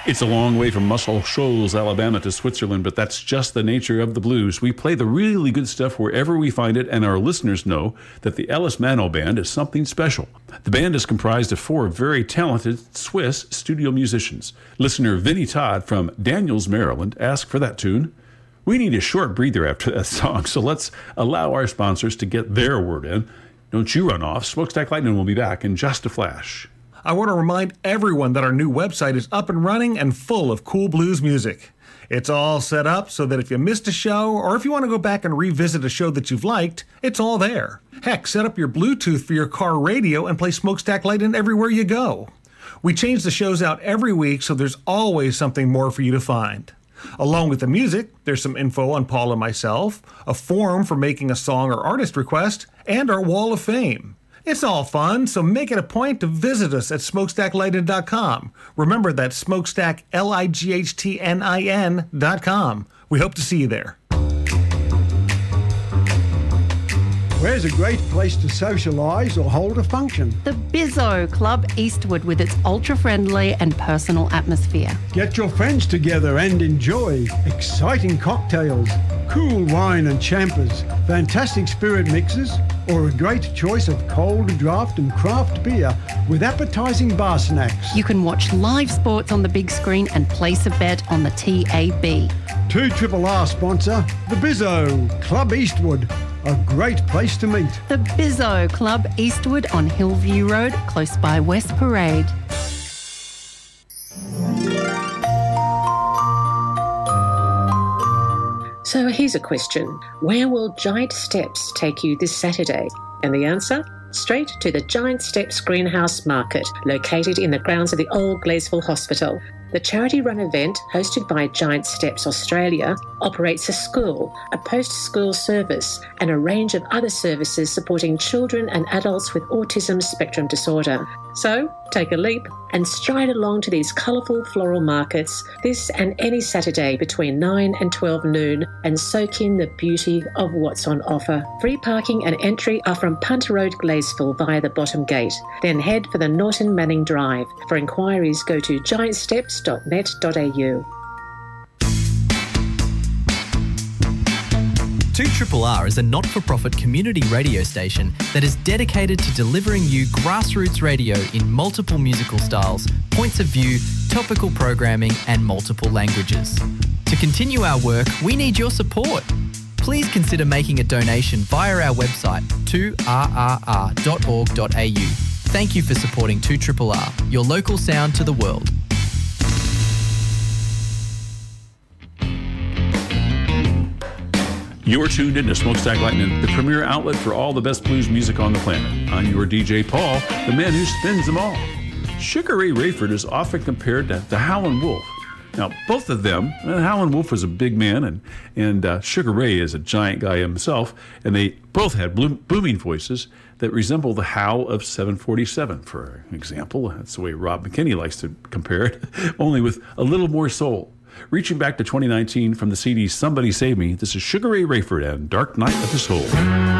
It's a long way from Muscle Shoals, Alabama to Switzerland, but that's just the nature of the blues. We play the really good stuff wherever we find it, and our listeners know that the Ellis Mano Band is something special. The band is comprised of 4 very talented Swiss studio musicians. Listener Vinnie Todd from Daniels, Maryland, asked for that tune. We need a short breather after that song, so let's allow our sponsors to get their word in. Don't you run off. Smokestack Lightning will be back in just a flash. I want to remind everyone that our new website is up and running and full of cool blues music. It's all set up so that if you missed a show or if you want to go back and revisit a show that you've liked, it's all there. Heck, set up your Bluetooth for your car radio and play Smokestack Lightning everywhere you go. We change the shows out every week, so there's always something more for you to find. Along with the music, there's some info on Paul and myself, a form for making a song or artist request, and our Wall of Fame. It's all fun, so make it a point to visit us at smokestacklightning.com. Remember, that's smokestacklightnin.com. We hope to see you there. Where's a great place to socialise or hold a function? The Bizzo Club Eastwood with its ultra-friendly and personal atmosphere. Get your friends together and enjoy exciting cocktails, cool wine and champers, fantastic spirit mixes, or a great choice of cold draft and craft beer with appetising bar snacks. You can watch live sports on the big screen and place a bet on the TAB. 2RRR sponsor, the Bizzo Club Eastwood. A great place to meet. The Bizzo Club Eastwood on Hillview Road, close by West Parade. So here's a question. Where will Giant Steps take you this Saturday? And the answer? Straight to the Giant Steps Greenhouse Market, located in the grounds of the old Gleysville Hospital. The charity-run event, hosted by Giant Steps Australia, operates a school, a post-school service, and a range of other services supporting children and adults with autism spectrum disorder. So, take a leap and stride along to these colourful floral markets this and any Saturday between 9 and 12 noon and soak in the beauty of what's on offer. Free parking and entry are from Punter Road, Gleysville via the bottom gate. Then head for the Norton Manning Drive. For inquiries, go to giantsteps.net.au. 2RRR is a not-for-profit community radio station that is dedicated to delivering you grassroots radio in multiple musical styles, points of view, topical programming and multiple languages. To continue our work, we need your support. Please consider making a donation via our website 2rrr.org.au. Thank you for supporting 2RRR, your local sound to the world. You're tuned in to Smokestack Lightning, the premier outlet for all the best blues music on the planet. I'm your DJ Paul, the man who spins them all. Sugar Ray Rayford is often compared to Howlin' Wolf. Now, both of them, Howlin' Wolf was a big man, and Sugar Ray is a giant guy himself, and they both had booming voices that resemble the howl of 747, for example. That's the way Rob McKinney likes to compare it, only with a little more soul. Reaching back to 2019 from the CD Somebody Save Me, this is Sugar Ray Rayford and Dark Night of the Soul.